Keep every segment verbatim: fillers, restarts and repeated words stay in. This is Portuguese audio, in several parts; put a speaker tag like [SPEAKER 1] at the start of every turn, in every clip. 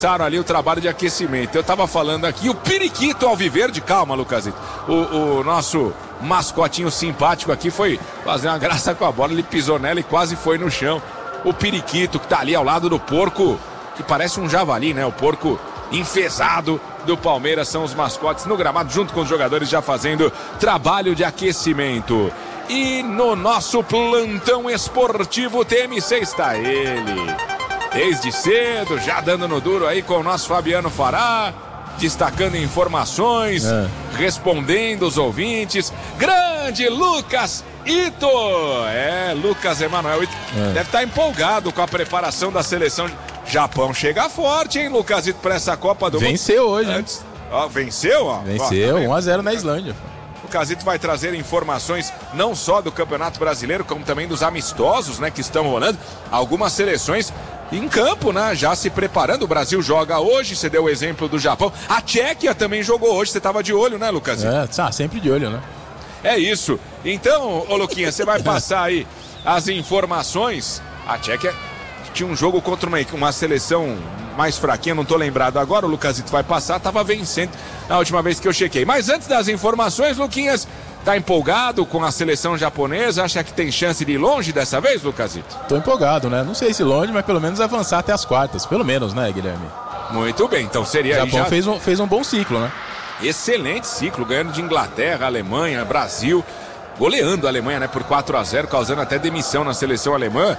[SPEAKER 1] Começaram ali o trabalho de aquecimento. Eu tava falando aqui, o periquito alviverde, calma, Lucasito. O, o nosso mascotinho simpático aqui foi fazer uma graça com a bola, ele pisou nela e quase foi no chão. O periquito que tá ali ao lado do porco, que parece um javali, né? O porco enfesado do Palmeiras são os mascotes no gramado, junto com os jogadores já fazendo trabalho de aquecimento. E no nosso plantão esportivo T M C está ele. Desde cedo, já dando no duro aí com o nosso Fabiano Fará, destacando informações, é. respondendo os ouvintes. Grande Lucas Ito! É, Lucas Emanuel Ito. É. Deve estar empolgado com a preparação da seleção. Japão chega forte, hein, Lucas Ito, para essa Copa do Mundo.
[SPEAKER 2] Venceu hoje,
[SPEAKER 1] Antes... hein? Ó, venceu, ó.
[SPEAKER 2] Venceu, ó, tá um a zero na Islândia.
[SPEAKER 1] O Casito vai trazer informações não só do Campeonato Brasileiro, como também dos amistosos, né, que estão rolando. Algumas seleções em campo, né, já se preparando. O Brasil joga hoje, você deu o exemplo do Japão. A Tchequia também jogou hoje, você estava de olho, né, Lucas?
[SPEAKER 2] É, tá, sempre de olho, né?
[SPEAKER 1] É isso. Então, ô Luquinha, você vai passar aí as informações. A Tchequia tinha um jogo contra uma, uma seleção mais fraquinha, não tô lembrado agora, o Lucasito vai passar, tava vencendo na última vez que eu chequei. Mas antes das informações, Luquinhas, tá empolgado com a seleção japonesa? Acha que tem chance de ir longe dessa vez, Lucasito?
[SPEAKER 2] Tô empolgado, né? Não sei se longe, mas pelo menos avançar até as quartas. Pelo menos, né, Guilherme?
[SPEAKER 1] Muito bem, então seria...
[SPEAKER 2] O Japão
[SPEAKER 1] já...
[SPEAKER 2] fez, um, fez um bom ciclo, né?
[SPEAKER 1] Excelente ciclo, ganhando de Inglaterra, Alemanha, Brasil, goleando a Alemanha, né, por quatro a zero, causando até demissão na seleção alemã.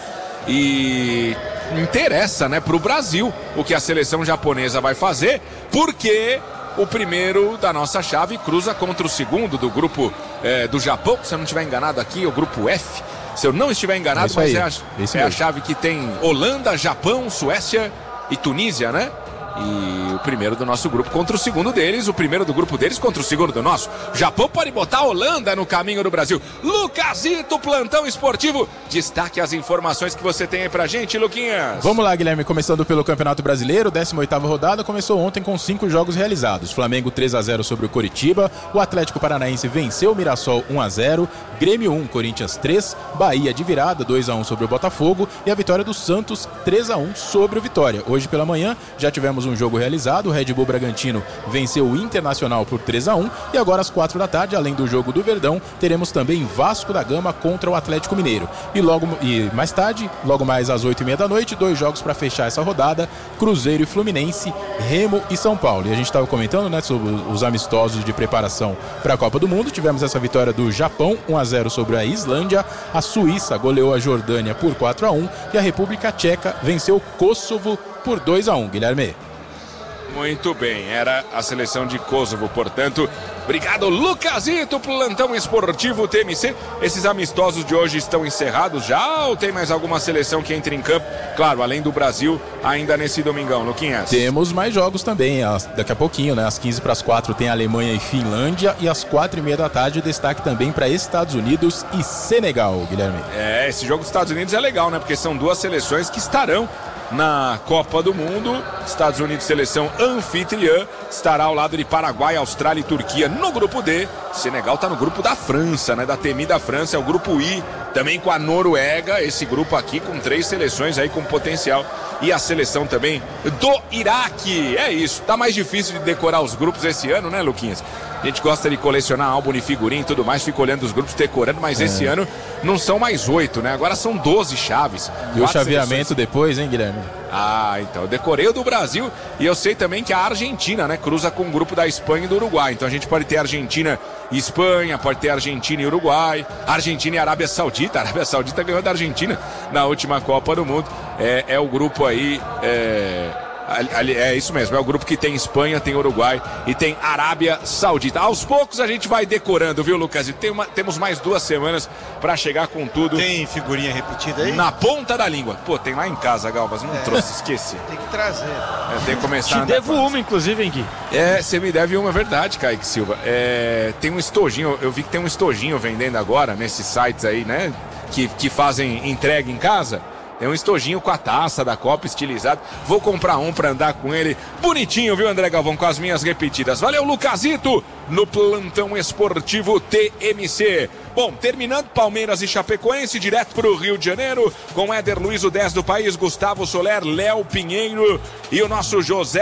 [SPEAKER 1] E interessa, né, pro Brasil o que a seleção japonesa vai fazer, porque o primeiro da nossa chave cruza contra o segundo do grupo é, do Japão, se eu não estiver enganado aqui, o grupo F, se eu não estiver enganado, é mas é, a, é a chave que tem Holanda, Japão, Suécia e Tunísia, né? E o primeiro do nosso grupo contra o segundo deles, o primeiro do grupo deles contra o segundo do nosso. O Japão pode botar a Holanda no caminho do Brasil. Lucasito, plantão esportivo. Destaque as informações que você tem aí pra gente, Luquinhas.
[SPEAKER 2] Vamos lá, Guilherme, começando pelo Campeonato Brasileiro, décima oitava rodada, começou ontem com cinco jogos realizados. Flamengo três a zero sobre o Coritiba, o Atlético Paranaense venceu o Mirassol um a zero, Grêmio um, Corinthians três, Bahia de virada dois a um sobre o Botafogo e a vitória do Santos três a um sobre o Vitória. Hoje pela manhã já tivemos um jogo realizado, o Red Bull Bragantino venceu o Internacional por três a um e agora às quatro da tarde, além do jogo do Verdão, teremos também Vasco da Gama contra o Atlético Mineiro. E logo e mais tarde, logo mais às oito e meia da noite, dois jogos para fechar essa rodada, Cruzeiro e Fluminense, Remo e São Paulo. E a gente estava comentando, né, sobre os amistosos de preparação para a Copa do Mundo. Tivemos essa vitória do Japão, um a zero sobre a Islândia, a Suíça goleou a Jordânia por quatro a um e a República Tcheca venceu o Kosovo por dois a um, Guilherme.
[SPEAKER 1] Muito bem, era a seleção de Kosovo, portanto, obrigado Lucasito, plantão esportivo T M C. Esses amistosos de hoje estão encerrados já ou tem mais alguma seleção que entra em campo? Claro, além do Brasil, ainda nesse domingão, Luquinhas.
[SPEAKER 2] Temos mais jogos também, daqui a pouquinho, né? Às quinze para as quatro tem Alemanha e Finlândia e às quatro e meia da tarde destaque também para Estados Unidos e Senegal, Guilherme.
[SPEAKER 1] É, esse jogo dos Estados Unidos é legal, né? Porque são duas seleções que estarão na Copa do Mundo. Estados Unidos, seleção anfitriã, estará ao lado de Paraguai, Austrália e Turquia no grupo D. Senegal está no grupo da França, né? Da temida França, é o grupo I, também com a Noruega, esse grupo aqui com três seleções aí com potencial. E a seleção também do Iraque. É isso, tá mais difícil de decorar os grupos esse ano, né, Luquinhas? A gente gosta de colecionar álbum de figurinha e tudo mais, fica olhando os grupos, decorando, mas é. esse ano não são mais oito, né? Agora são doze chaves.
[SPEAKER 2] E o chaveamento seleções. Depois, hein, Guilherme?
[SPEAKER 1] Ah, então, eu decorei o do Brasil e eu sei também que a Argentina, né, cruza com o grupo da Espanha e do Uruguai. Então a gente pode ter Argentina e Espanha, pode ter Argentina e Uruguai, Argentina e Arábia Saudita. A Arábia Saudita ganhou da Argentina na última Copa do Mundo. É, é o grupo aí... É... É isso mesmo, é o grupo que tem Espanha, tem Uruguai e tem Arábia Saudita. Aos poucos a gente vai decorando, viu, Lucas? E tem uma, temos mais duas semanas pra chegar com tudo.
[SPEAKER 3] Tem figurinha repetida aí?
[SPEAKER 1] Na ponta da língua. Pô, tem lá em casa, Galvas, não é. trouxe, esqueci.
[SPEAKER 3] Tem que trazer.
[SPEAKER 1] É, tem que começar
[SPEAKER 4] Te
[SPEAKER 1] a
[SPEAKER 4] devo uma, inclusive, hein, Gui?
[SPEAKER 1] É, você me deve uma, é verdade, Kaique Silva. É, tem um estojinho, eu vi que tem um estojinho vendendo agora nesses sites aí, né? Que, que fazem entrega em casa. Tem um estojinho com a taça da Copa estilizado. Vou comprar um pra andar com ele. Bonitinho, viu, André Galvão? Com as minhas repetidas. Valeu, Lucasito, no Plantão Esportivo T M C. Bom, terminando Palmeiras e Chapecoense, direto pro Rio de Janeiro, com Éder Luiz, o dez do país, Gustavo Soler, Léo Pinheiro e o nosso José